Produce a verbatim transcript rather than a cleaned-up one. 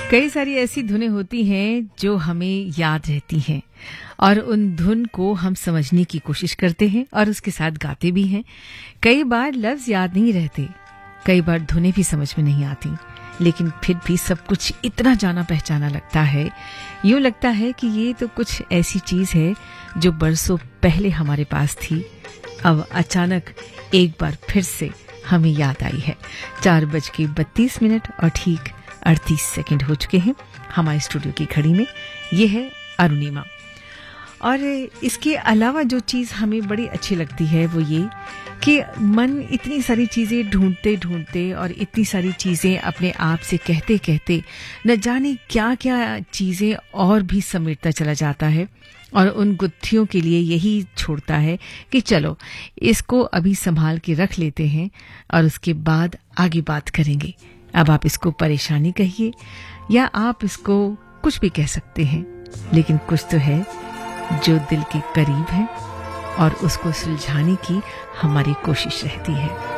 कई सारी ऐसी धुनें होती हैं जो हमें याद रहती हैं और उन धुन को हम समझने की कोशिश करते हैं और उसके साथ गाते भी हैं। कई बार लफ्ज याद नहीं रहते, कई बार धुनें भी समझ में नहीं आती, लेकिन फिर भी सब कुछ इतना जाना पहचाना लगता है। यूं लगता है कि ये तो कुछ ऐसी चीज है जो बरसों पहले हमारे पास थी, अब अचानक एक बार फिर से हमें याद आई है। चार बज के बत्तीस मिनट और ठीक अड़तीस सेकंड हो चुके हैं हमारे स्टूडियो की घड़ी में। ये है अरुणिमा। और इसके अलावा जो चीज़ हमें बड़ी अच्छी लगती है वो ये कि मन इतनी सारी चीज़ें ढूंढते ढूंढते और इतनी सारी चीज़ें अपने आप से कहते कहते न जाने क्या क्या चीज़ें और भी समेटता चला जाता है और उन गुत्थियों के लिए यही छोड़ता है कि चलो इसको अभी संभाल के रख लेते हैं और उसके बाद आगे बात करेंगे। अब आप इसको परेशानी कहिए या आप इसको कुछ भी कह सकते हैं, लेकिन कुछ तो है जो दिल के करीब है और उसको सुलझाने की हमारी कोशिश रहती है।